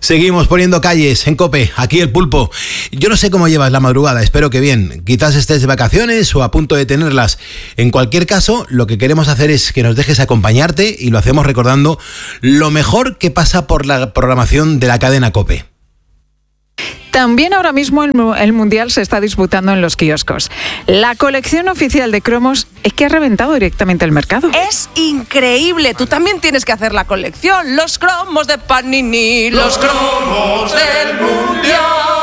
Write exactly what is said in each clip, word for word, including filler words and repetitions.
Seguimos poniendo calles en COPE, aquí el Pulpo. Yo no sé cómo llevas la madrugada, espero que bien. Quizás estés de vacaciones o a punto de tenerlas. En cualquier caso, lo que queremos hacer es que nos dejes acompañarte y lo hacemos recordando lo mejor que pasa por la programación de la cadena COPE. También ahora mismo el, el Mundial se está disputando en los kioscos. La colección oficial de cromos es que ha reventado directamente el mercado. Es increíble. Tú también tienes que hacer la colección. Los cromos de Panini, los cromos del Mundial.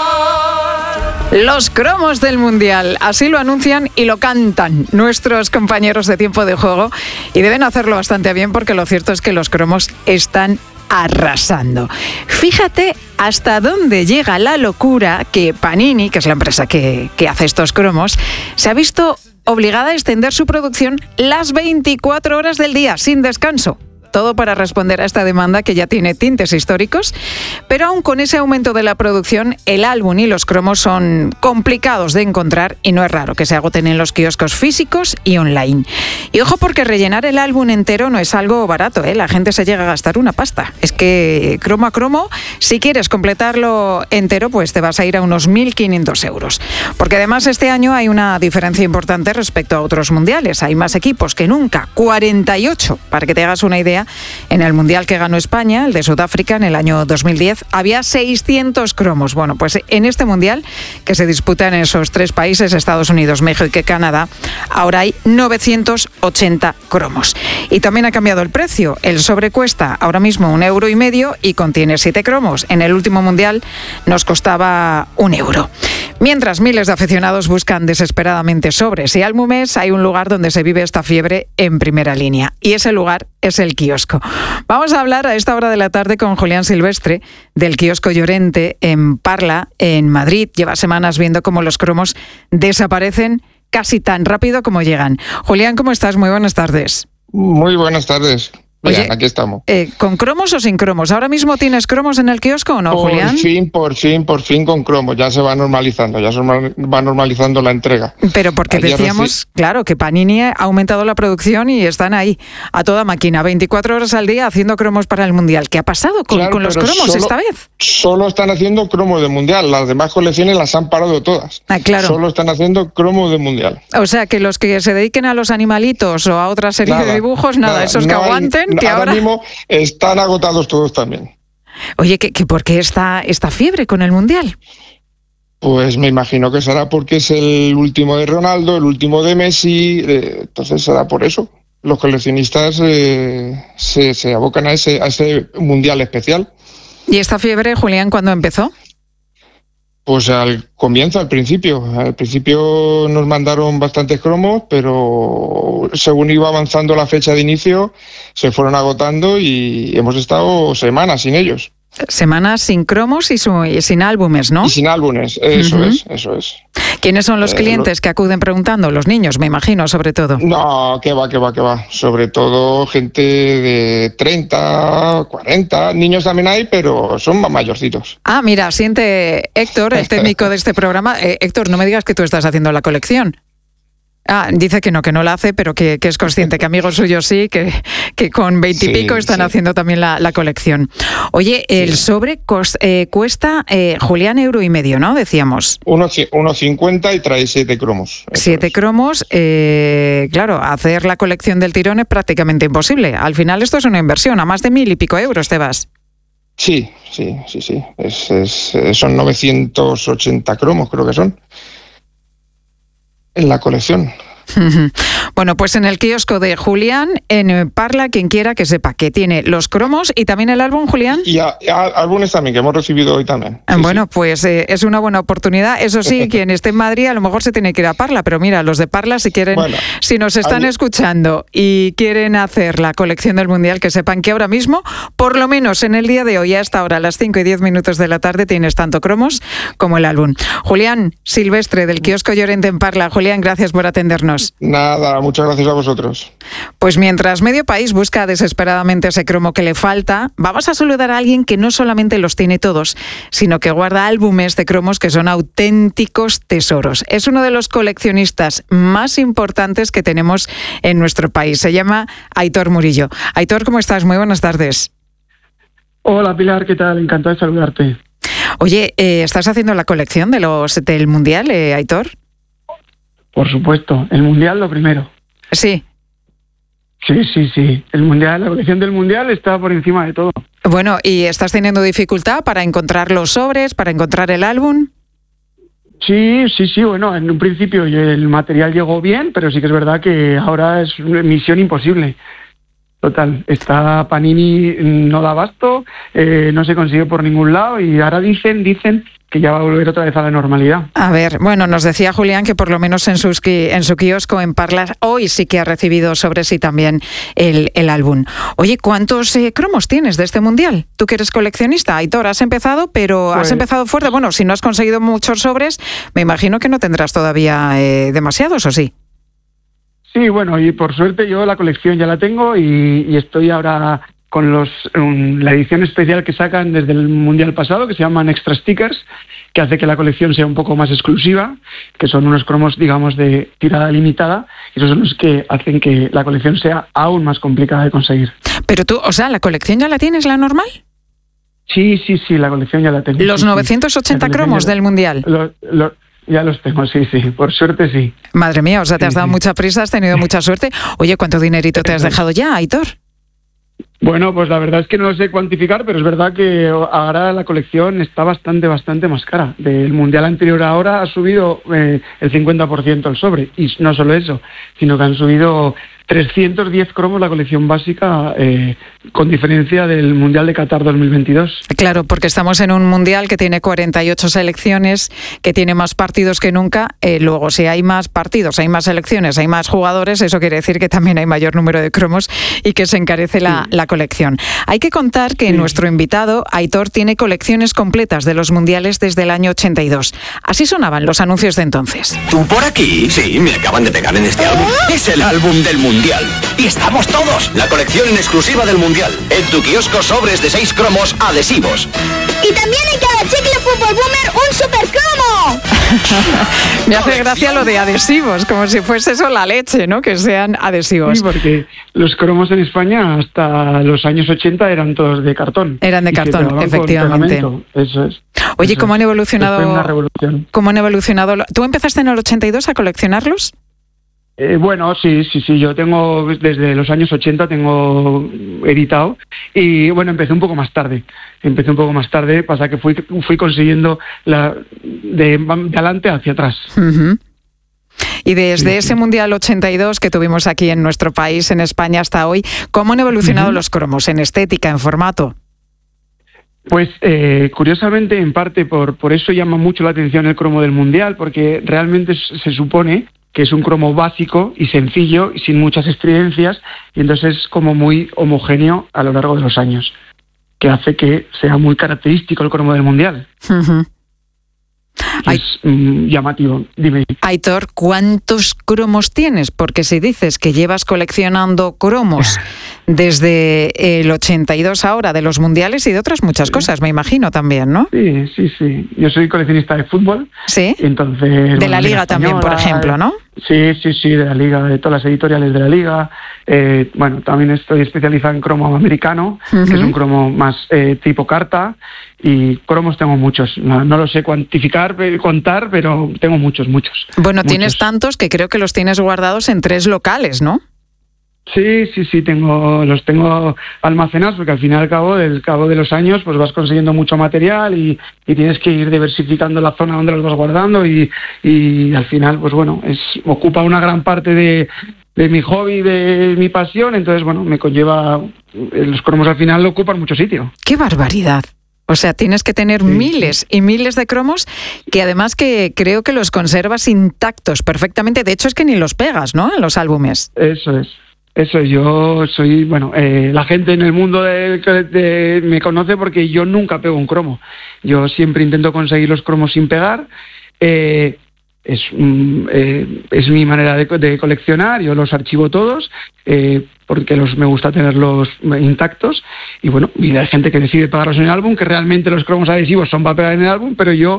Los cromos del Mundial, así lo anuncian y lo cantan nuestros compañeros de Tiempo de Juego y deben hacerlo bastante bien porque lo cierto es que los cromos están arrasando. Fíjate hasta dónde llega la locura que Panini, que es la empresa que, que hace estos cromos, se ha visto obligada a extender su producción las veinticuatro horas del día, sin descanso. Todo para responder a esta demanda que ya tiene tintes históricos, pero aún con ese aumento de la producción, el álbum y los cromos son complicados de encontrar y no es raro que se agoten en los kioscos físicos y online. Y ojo porque rellenar el álbum entero no es algo barato, ¿eh? La gente se llega a gastar una pasta. Es que cromo a cromo, si quieres completarlo entero, pues te vas a ir a unos mil quinientos euros. Porque además este año hay una diferencia importante respecto a otros mundiales. Hay más equipos que nunca, cuarenta y ocho, para que te hagas una idea. En el Mundial que ganó España, el de Sudáfrica, en el año dos mil diez, había seiscientos cromos. Bueno, pues en este Mundial, que se disputa en esos tres países, Estados Unidos, México y Canadá, ahora hay novecientos ochenta cromos. Y también ha cambiado el precio. El sobre cuesta ahora mismo un euro y medio y contiene siete cromos. En el último Mundial nos costaba un euro. Mientras miles de aficionados buscan desesperadamente sobres y álbumes, hay un lugar donde se vive esta fiebre en primera línea. Y ese lugar es el kiosco. Vamos a hablar a esta hora de la tarde con Julián Silvestre, del kiosco Llorente en Parla, en Madrid. Lleva semanas viendo cómo los cromos desaparecen casi tan rápido como llegan. Julián, ¿cómo estás? Muy buenas tardes. Muy buenas tardes. Bien, Oye, aquí estamos. Eh, ¿Con cromos o sin cromos? ¿Ahora mismo tienes cromos en el kiosco o no, por Julián? Por fin, por fin, por fin con cromos. Ya se va normalizando, ya se va normalizando la entrega. Pero porque Ayer decíamos, reci- claro, que Panini ha aumentado la producción y están ahí a toda máquina, veinticuatro horas al día haciendo cromos para el Mundial. ¿Qué ha pasado con, claro, con los cromos solo, esta vez? Solo están haciendo cromos de Mundial. Las demás colecciones las han parado todas. Ah, claro. Solo están haciendo cromos de Mundial. O sea, que los que se dediquen a los animalitos o a otra serie nada, de dibujos, nada, nada esos no que hay, aguanten, que ahora ahora... mismo están agotados todos también. Oye, ¿que, que ¿por qué esta, esta fiebre con el Mundial? Pues me imagino que será porque es el último de Ronaldo, el último de Messi, eh, entonces será por eso. Los coleccionistas eh, se, se abocan a ese, a ese Mundial especial. ¿Y esta fiebre, Julián, cuándo empezó? Pues al comienzo, al principio. Al principio nos mandaron bastantes cromos, pero según iba avanzando la fecha de inicio, se fueron agotando y hemos estado semanas sin ellos. Semanas sin cromos y, su, y sin álbumes, ¿no? Y sin álbumes, eso uh-huh. es, eso es. ¿Quiénes son los eh, clientes lo... que acuden preguntando? Los niños, me imagino, sobre todo. No, que va, que va, que va. Sobre todo gente de treinta, cuarenta, niños también hay, pero son más mayorcitos. Ah, mira, siente Héctor, el técnico de este programa. Eh, Héctor, no me digas que tú estás haciendo la colección. Ah, dice que no, que no la hace, pero que, que es consciente que amigos suyos sí, que, que con veintipico sí, están sí. haciendo también la, la colección. Oye, el sí. sobre cos, eh, cuesta, eh, Julián, euro y medio, ¿no? Decíamos. Uno cincuenta y trae siete cromos. Siete es. cromos, eh, claro, hacer la colección del tirón es prácticamente imposible. Al final esto es una inversión, a más de mil y pico euros te vas. Sí, sí, sí, sí. Es, es, son novecientos ochenta cromos, creo que son. En la colección. Bueno, pues en el kiosco de Julián, en Parla, quien quiera que sepa que tiene los cromos y también el álbum, Julián. Y a, a, álbumes también, que hemos recibido hoy también. Sí, bueno, sí. pues eh, es una buena oportunidad. Eso sí, quien esté en Madrid a lo mejor se tiene que ir a Parla, pero mira, los de Parla, si quieren, bueno, si nos están hay... escuchando y quieren hacer la colección del Mundial, que sepan que ahora mismo, por lo menos en el día de hoy, a esta hora, a las cinco y diez minutos de la tarde, tienes tanto cromos como el álbum. Julián Silvestre, del kiosco Llorente en Parla. Julián, gracias por atendernos. Nada, muchas gracias a vosotros. Pues mientras medio país busca desesperadamente ese cromo que le falta, vamos a saludar a alguien que no solamente los tiene todos, sino que guarda álbumes de cromos que son auténticos tesoros. Es uno de los coleccionistas más importantes que tenemos en nuestro país. Se llama Aitor Murillo. Aitor, ¿cómo estás? Muy buenas tardes. Hola Pilar, ¿qué tal? Encantado de saludarte. Oye, eh, ¿estás haciendo la colección de los del Mundial, eh, Aitor? Por supuesto, el Mundial lo primero. Sí. Sí, sí, sí. El Mundial, la colección del Mundial está por encima de todo. Bueno, ¿y estás teniendo dificultad para encontrar los sobres, para encontrar el álbum? Sí, sí, sí. Bueno, en un principio el material llegó bien, pero sí que es verdad que ahora es misión imposible. Total, está Panini, no da abasto, eh, no se consigue por ningún lado y ahora dicen, dicen que ya va a volver otra vez a la normalidad. A ver, bueno, nos decía Julián que por lo menos en, sus, en su kiosco en Parlas hoy sí que ha recibido sobre sí también el, el álbum. Oye, ¿cuántos eh, cromos tienes de este Mundial? Tú que eres coleccionista, Aitor, has empezado, pero pues, has empezado fuerte. Bueno, si no has conseguido muchos sobres, me imagino que no tendrás todavía eh, demasiados, ¿o sí? Sí, bueno, y por suerte yo la colección ya la tengo y, y estoy ahora con los um, la edición especial que sacan desde el Mundial pasado, que se llaman Extra Stickers, que hace que la colección sea un poco más exclusiva, que son unos cromos, digamos, de tirada limitada, y esos son los que hacen que la colección sea aún más complicada de conseguir. Pero tú, o sea, ¿la colección ya la tienes, la normal? Sí, sí, sí, la colección ya la tengo. ¿Los sí, novecientos ochenta sí. cromos ya, del Mundial? Lo, lo, Ya los tengo, sí, sí, por suerte sí. Madre mía, o sea, te has sí, dado sí. mucha prisa, has tenido mucha suerte. Oye, ¿cuánto dinerito te has dejado ya, Aitor? Bueno, pues la verdad es que no lo sé cuantificar, pero es verdad que ahora la colección está bastante, bastante más cara. Del Mundial anterior a ahora ha subido eh, el cincuenta por ciento el sobre. Y no solo eso, sino que han subido trescientos diez cromos la colección básica, eh, con diferencia del Mundial de Qatar dos mil veintidós. Claro, porque estamos en un Mundial que tiene cuarenta y ocho selecciones, que tiene más partidos que nunca. Eh, luego, si hay más partidos, hay más selecciones, hay más jugadores, eso quiere decir que también hay mayor número de cromos y que se encarece la, sí. la colección. Hay que contar que sí. nuestro invitado, Aitor, tiene colecciones completas de los Mundiales desde el año ochenta y dos. Así sonaban los anuncios de entonces. ¿Tú por aquí? Sí, me acaban de pegar en este álbum. Es el álbum del Mundial. Y estamos todos. La colección en exclusiva del Mundial. En tu kiosco sobres de seis cromos adhesivos. Y también en cada chicle Fútbol Boomer un super cromo. Me hace gracia lo de adhesivos, como si fuese eso la leche, ¿no? Que sean adhesivos. Sí, porque los cromos en España hasta los años ochenta eran todos de cartón. Eran de cartón, efectivamente. Eso es. Oye, eso ¿cómo es. han evolucionado? Fue una revolución. ¿Cómo han evolucionado? ¿Tú empezaste en el ochenta y dos a coleccionarlos? Eh, bueno, sí, sí, sí, yo tengo, desde los años ochenta tengo editado y bueno, empecé un poco más tarde, empecé un poco más tarde, pasa que fui, fui consiguiendo la, de, de adelante hacia atrás. Uh-huh. Y desde sí, ese sí. Mundial ochenta y dos que tuvimos aquí en nuestro país, en España, hasta hoy, ¿cómo han evolucionado uh-huh. los cromos en estética, en formato? Pues eh, curiosamente, en parte por, por eso llama mucho la atención el cromo del Mundial, porque realmente se supone que es un cromo básico y sencillo, y sin muchas estridencias, y entonces es como muy homogéneo a lo largo de los años, que hace que sea muy característico el cromo del Mundial. Uh-huh. Es mm, llamativo. Dime. Aitor, ¿cuántos cromos tienes? Porque si dices que llevas coleccionando cromos desde el ochenta y dos ahora, de los mundiales y de otras muchas cosas, me imagino también, ¿no? Sí, sí, sí. Yo soy coleccionista de fútbol. Sí. Entonces, de bueno, la Liga también, por ejemplo, ¿no? Sí, sí, sí, de la Liga, de todas las editoriales de la Liga. Eh, bueno, también estoy especializado en cromo americano, uh-huh. que es un cromo más eh, tipo carta, y cromos tengo muchos. No, no lo sé cuantificar, contar, pero tengo muchos, muchos. Bueno, muchos. Tienes tantos que creo que los tienes guardados en tres locales, ¿no? Sí, sí, sí, tengo, los tengo almacenados porque al fin y al cabo, del cabo de los años, pues vas consiguiendo mucho material y, y tienes que ir diversificando la zona donde los vas guardando y, y al final, pues bueno, es ocupa una gran parte de, de mi hobby, de mi pasión, entonces, bueno, me conlleva, los cromos al final ocupan mucho sitio. ¡Qué barbaridad! O sea, tienes que tener sí, miles sí. y miles de cromos que además que creo que los conservas intactos perfectamente. De hecho, es que ni los pegas, ¿no?, en los álbumes. Eso es. Eso, yo soy, bueno, eh, la gente en el mundo de, de, me conoce porque yo nunca pego un cromo. Yo siempre intento conseguir los cromos sin pegar. Eh, es, mm, eh, es mi manera de, de coleccionar, yo los archivo todos eh, porque los, me gusta tenerlos intactos. Y bueno, y hay gente que decide pegarlos en el álbum, que realmente los cromos adhesivos son para pegar en el álbum, pero yo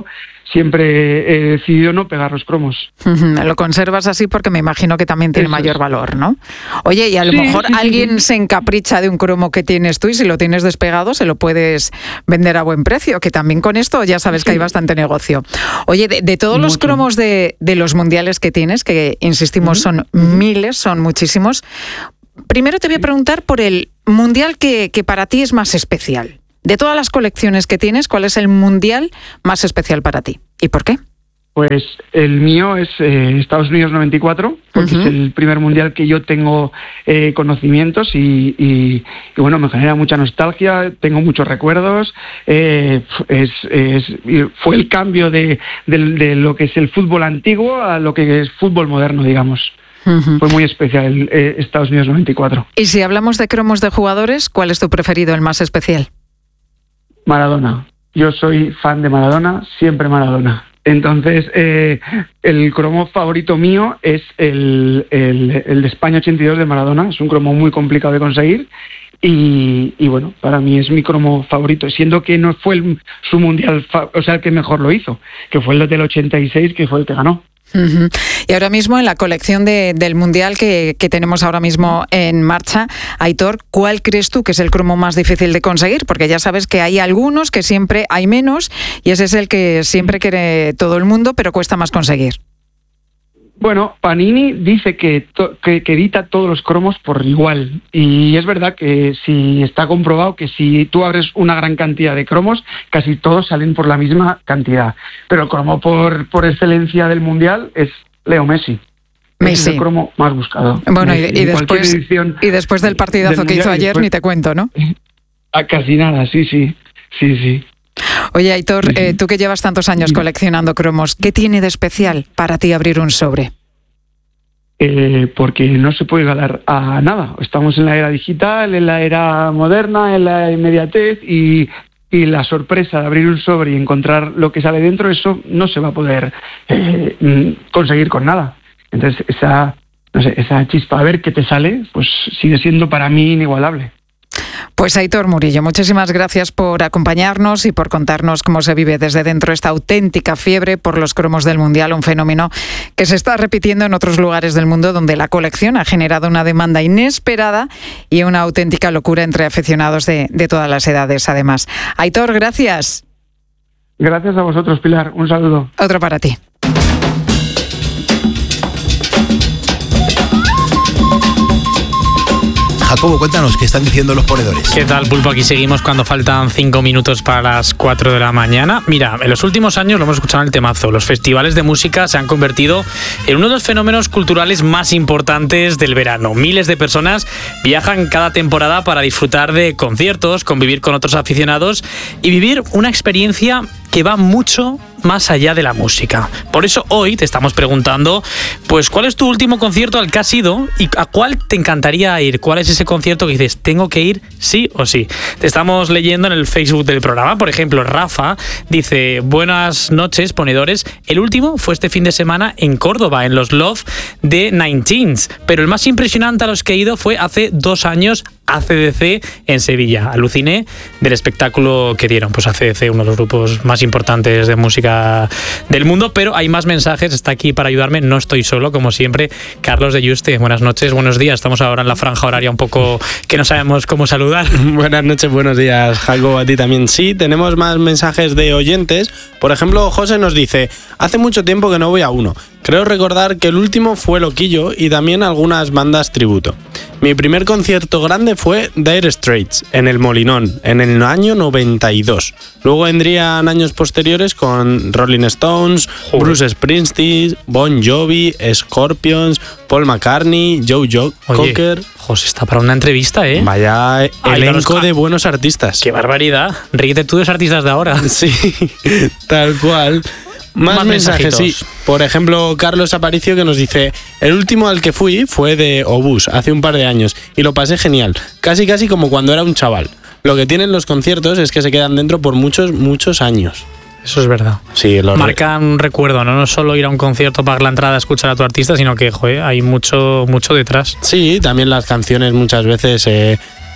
siempre he decidido no pegar los cromos. Lo conservas así porque me imagino que también tiene Eso mayor es. valor, ¿no? Oye, y a lo Sí, mejor sí, sí, alguien sí. se encapricha de un cromo que tienes tú y si lo tienes despegado se lo puedes vender a buen precio, que también con esto ya sabes que hay bastante negocio. Oye, de, de todos los Mucho. cromos de, de los mundiales que tienes, que insistimos son miles, son muchísimos, primero te voy a preguntar por el mundial que, que para ti es más especial. De todas las colecciones que tienes, ¿cuál es el mundial más especial para ti? ¿Y por qué? Pues el mío es eh, Estados Unidos noventa y cuatro, porque Ujú. es el primer mundial que yo tengo eh, conocimientos y, y, y bueno, me genera mucha nostalgia, tengo muchos recuerdos, eh, es, es, fue el cambio de, de, de lo que es el fútbol antiguo a lo que es fútbol moderno, digamos. Uh-huh. Fue muy especial el, eh, Estados Unidos noventa y cuatro. Y si hablamos de cromos de jugadores, ¿cuál es tu preferido, el más especial? Maradona. Yo soy fan de Maradona, siempre Maradona. Entonces, eh, el cromo favorito mío es el, el, el de España ochenta y dos de Maradona. Es un cromo muy complicado de conseguir y, y bueno, para mí es mi cromo favorito, siendo que no fue el, su mundial, fa- o sea, el que mejor lo hizo, que fue el del ochenta y seis, que fue el que ganó. Uh-huh. Y ahora mismo en la colección de, del Mundial que, que tenemos ahora mismo en marcha, Aitor, ¿cuál crees tú que es el cromo más difícil de conseguir? Porque ya sabes que hay algunos que siempre hay menos y ese es el que siempre quiere todo el mundo, pero cuesta más conseguir. Bueno, Panini dice que, to- que, que edita todos los cromos por igual. Y es verdad que si está comprobado que si tú abres una gran cantidad de cromos, casi todos salen por la misma cantidad. Pero el cromo por, por excelencia del Mundial es Leo Messi. Messi. Es el cromo más buscado. Bueno, y, Messi. y En cualquier después, edición y después del partidazo del que hizo Mundial, ayer, después- ni te cuento, ¿no? A casi nada, sí, sí. Sí, sí. Oye, Aitor, eh, tú que llevas tantos años coleccionando cromos, ¿qué tiene de especial para ti abrir un sobre? Eh, porque no se puede ganar a nada. Estamos en la era digital, en la era moderna, en la inmediatez y, y la sorpresa de abrir un sobre y encontrar lo que sale dentro, eso no se va a poder eh, mm, conseguir con nada. Entonces, esa, no sé, esa chispa, a ver qué te sale, pues sigue siendo para mí inigualable. Pues Aitor Murillo, muchísimas gracias por acompañarnos y por contarnos cómo se vive desde dentro esta auténtica fiebre por los cromos del Mundial, un fenómeno que se está repitiendo en otros lugares del mundo donde la colección ha generado una demanda inesperada y una auténtica locura entre aficionados de, de todas las edades, además. Aitor, gracias. Gracias a vosotros, Pilar. Un saludo. Otro para ti. Jacobo, cuéntanos, ¿qué están diciendo los ponedores? ¿Qué tal, Pulpo? Aquí seguimos cuando faltan cinco minutos para las cuatro de la mañana. Mira, en los últimos años lo hemos escuchado en el temazo. Los festivales de música se han convertido en uno de los fenómenos culturales más importantes del verano. Miles de personas viajan cada temporada para disfrutar de conciertos, convivir con otros aficionados y vivir una experiencia que va mucho más allá de la música. Por eso hoy te estamos preguntando, pues, ¿cuál es tu último concierto al que has ido y a cuál te encantaría ir? ¿Cuál es ese concierto que dices, tengo que ir sí o sí? Te estamos leyendo en el Facebook del programa. Por ejemplo, Rafa dice, buenas noches, ponedores. El último fue este fin de semana en Córdoba, en los Love de Nineteens. Pero el más impresionante a los que he ido fue hace dos años A C D C en Sevilla. Aluciné del espectáculo que dieron. Pues A C D C, uno de los grupos más importantes de música del mundo, pero hay más mensajes. Está aquí para ayudarme, no estoy solo, como siempre, Carlos de Yuste. Buenas noches, buenos días. Estamos ahora en la franja horaria un poco que no sabemos cómo saludar. Buenas noches, buenos días, Jacobo, a ti también. Sí, tenemos más mensajes de oyentes. Por ejemplo, José nos dice, hace mucho tiempo que no voy a uno. Creo recordar que el último fue Loquillo y también algunas bandas tributo. Mi primer concierto grande fue Dire Straits, en el Molinón, en el año noventa y dos. Luego vendrían años posteriores con Rolling Stones, Joder. Bruce Springsteen, Bon Jovi, Scorpions, Paul McCartney, Joe Joe Oye, Cocker. José, está para una entrevista, ¿eh? Vaya Ay, elenco los- de buenos artistas. ¡Qué barbaridad! Ríete tú de los artistas de ahora. Sí, tal cual. Más, Más mensajes, sí. mensajitos. Por ejemplo, Carlos Aparicio que nos dice, el último al que fui fue de Obús, hace un par de años, y lo pasé genial, casi casi como cuando era un chaval. Lo que tienen los conciertos es que se quedan dentro por muchos, muchos años. Eso es verdad. Sí, los Marcan un recuerdo, ¿no? No solo ir a un concierto, pagar la entrada a escuchar a tu artista, sino que, joder, hay mucho, mucho detrás. Sí, también las canciones muchas veces eh,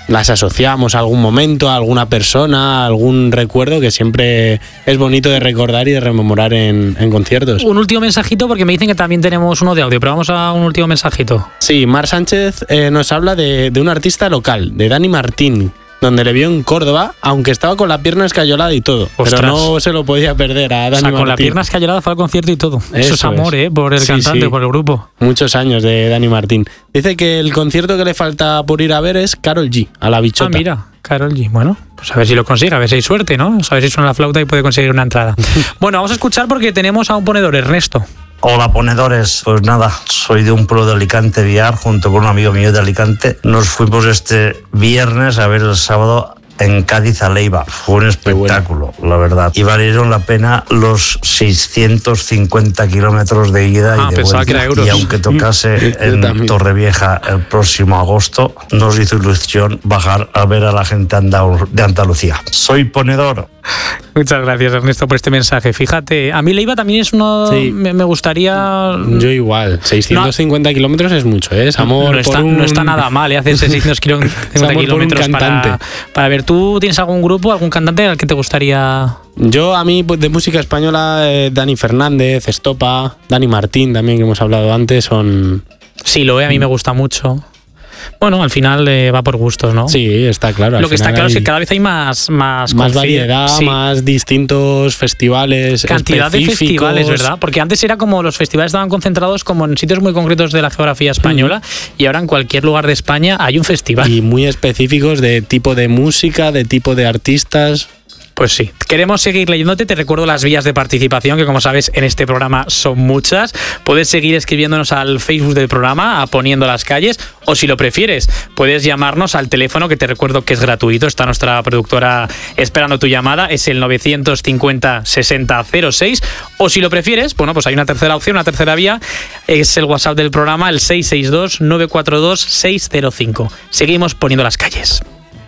las asociamos a algún momento, a alguna persona, a algún recuerdo que siempre es bonito de recordar y de rememorar en, en conciertos. Un último mensajito, porque me dicen que también tenemos uno de audio, pero vamos a un último mensajito. Sí, Mar Sánchez eh, nos habla de, de un artista local, de Dani Martín, donde le vio en Córdoba, aunque estaba con la pierna escayolada y todo. Ostras. Pero no se lo podía perder a Dani Martín. O sea, con la pierna escayolada fue al concierto y todo. Eso, Eso es amor, es. ¿eh? Por el sí, cantante, sí. por el grupo. Muchos años de Dani Martín. Dice que el concierto que le falta por ir a ver es Karol G, a la bichota. Ah, mira, Karol G. Bueno, pues a ver si lo consigue, a ver si hay suerte, ¿no? A ver si suena la flauta y puede conseguir una entrada. Bueno, vamos a escuchar porque tenemos a un ponedor, Ernesto. Hola ponedores, pues nada, soy de un pueblo de Alicante, Villar, junto con un amigo mío de Alicante. Nos fuimos este viernes a ver el sábado en Cádiz a Leiva. Fue un espectáculo, bueno. la verdad. Y valieron la pena los seiscientos cincuenta kilómetros de ida ah, y de vuelta. Que era euros. Y aunque tocase en Torrevieja el próximo agosto, nos hizo ilusión bajar a ver a la gente de Andalucía. Soy ponedor. Muchas gracias, Ernesto, por este mensaje. Fíjate, a mí Leiva también es uno... Sí. Me, me gustaría... Yo igual. seiscientos cincuenta no, kilómetros es mucho, ¿eh? Es amor no está, por un... no está nada mal, ¿eh? Hacer seiscientos cincuenta kilómetros para, para ver. ¿Tú tienes algún grupo, algún cantante al que te gustaría...? Yo, a mí, pues, de música española, eh, Dani Fernández, Estopa, Dani Martín, también, que hemos hablado antes, son... Sí, lo ve, a mí me gusta mucho. Bueno, al final eh, va por gustos, ¿no? Sí, está claro. Lo que está claro hay... es que cada vez hay más... Más, más variedad, sí. más distintos festivales cantidad de festivales, ¿verdad? Porque antes era como los festivales estaban concentrados como en sitios muy concretos de la geografía española mm. y ahora en cualquier lugar de España hay un festival. Y muy específicos de tipo de música, de tipo de artistas... Pues sí, queremos seguir leyéndote. Te recuerdo las vías de participación, que como sabes en este programa son muchas. Puedes seguir escribiéndonos al Facebook del programa, a Poniendo las Calles, o si lo prefieres, puedes llamarnos al teléfono, que te recuerdo que es gratuito. Está nuestra productora esperando tu llamada, es el novecientos cincuenta sesenta cero seis. O si lo prefieres, bueno, pues hay una tercera opción, una tercera vía, es el WhatsApp del programa, el seis seis dos nueve cuatro dos seis cero cinco. Seguimos Poniendo las Calles.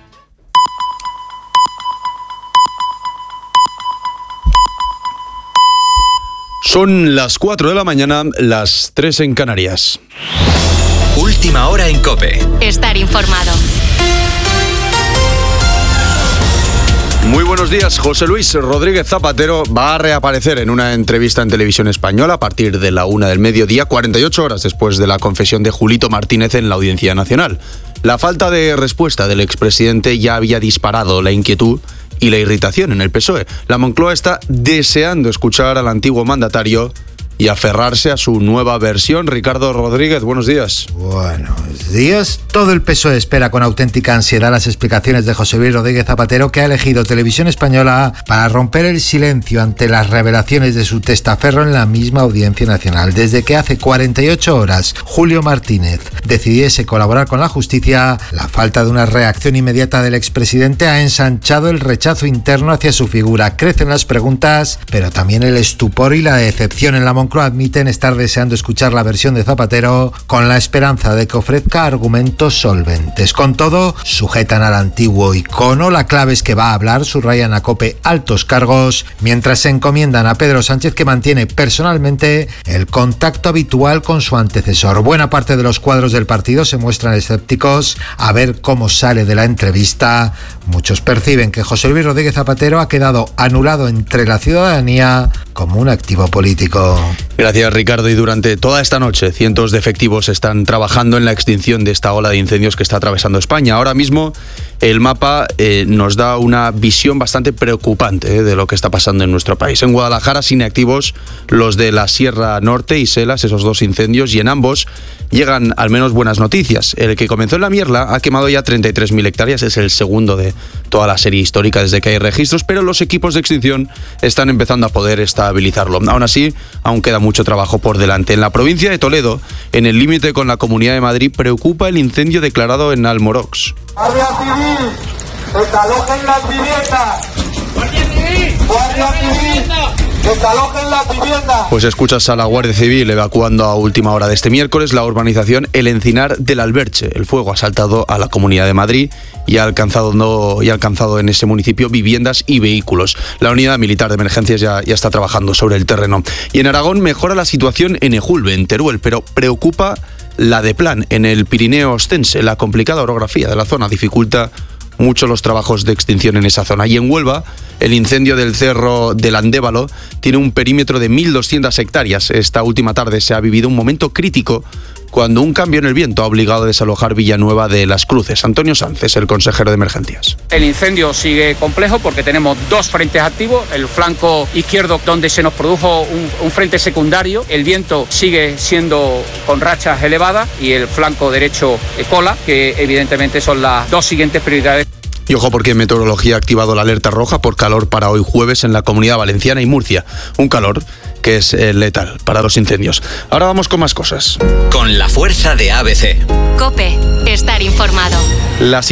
Son las cuatro de la mañana, las tres en Canarias. Última hora en COPE. Estar informado. Muy buenos días. José Luis Rodríguez Zapatero va a reaparecer en una entrevista en Televisión Española a partir de la una del mediodía, cuarenta y ocho horas después de la confesión de Julito Martínez en la Audiencia Nacional. La falta de respuesta del expresidente ya había disparado la inquietud y la irritación en el P S O E. La Moncloa está deseando escuchar al antiguo mandatario y aferrarse a su nueva versión. Ricardo Rodríguez, buenos días. Buenos días. Todo el P S O E espera con auténtica ansiedad las explicaciones de José Luis Rodríguez Zapatero, que ha elegido Televisión Española para romper el silencio ante las revelaciones de su testaferro en la misma Audiencia Nacional. Desde que hace cuarenta y ocho horas Julio Martínez decidiese colaborar con la justicia, la falta de una reacción inmediata del expresidente ha ensanchado el rechazo interno hacia su figura. Crecen las preguntas, pero también el estupor y la decepción. En la Moncloa admiten estar deseando escuchar la versión de Zapatero con la esperanza de que ofrezca argumentos solventes. Con todo, sujetan al antiguo icono. La clave es que va a hablar, subrayan a COPE altos cargos, mientras se encomiendan a Pedro Sánchez, que mantiene personalmente el contacto habitual con su antecesor. Buena parte de los cuadros del partido se muestran escépticos a ver cómo sale de la entrevista. Muchos perciben que José Luis Rodríguez Zapatero ha quedado anulado entre la ciudadanía como un activo político. Gracias, Ricardo. Y durante toda esta noche, cientos de efectivos están trabajando en la extinción de esta ola de incendios que está atravesando España. Ahora mismo, el mapa eh, nos da una visión bastante preocupante eh, de lo que está pasando en nuestro país. En Guadalajara, sin activos los de la Sierra Norte y Selas, esos dos incendios, y en ambos llegan al menos buenas noticias. El que comenzó en La Mierla ha quemado ya treinta y tres mil hectáreas, es el segundo de toda la serie histórica desde que hay registros, pero los equipos de extinción están empezando a poder estabilizarlo. Aún así, aún queda mucho trabajo por delante. En la provincia de Toledo, en el límite con la Comunidad de Madrid, preocupa el incendio declarado en Almorox. ¡Guardia Civil! ¡Desalojen las viviendas! ¡Guardia Civil! ¡Guardia Civil! ¡Desalojen las viviendas! Pues escuchas a la Guardia Civil evacuando a última hora de este miércoles la urbanización El Encinar del Alberche. El fuego ha saltado a la Comunidad de Madrid y ha alcanzado, no, y ha alcanzado en ese municipio viviendas y vehículos. La unidad militar de emergencias ya, ya está trabajando sobre el terreno. Y en Aragón mejora la situación en Ejulbe, en Teruel, pero preocupa la de Plan, en el Pirineo Ostense. La complicada orografía de la zona dificulta mucho los trabajos de extinción en esa zona. Y en Huelva, el incendio del Cerro del Andévalo tiene un perímetro de mil doscientas hectáreas. Esta última tarde se ha vivido un momento crítico cuando un cambio en el viento ha obligado a desalojar Villanueva de las Cruces. Antonio Sánchez, el consejero de emergencias. El incendio sigue complejo porque tenemos dos frentes activos. El flanco izquierdo, donde se nos produjo un, un frente secundario, el viento sigue siendo con rachas elevadas, y el flanco derecho eh, cola, que evidentemente son las dos siguientes prioridades. Y ojo, porque Meteorología ha activado la alerta roja por calor para hoy jueves en la Comunidad Valenciana y Murcia. Un calor que es eh, letal para los incendios. Ahora vamos con más cosas. Con la fuerza de A B C. COPE. Estar informado. Las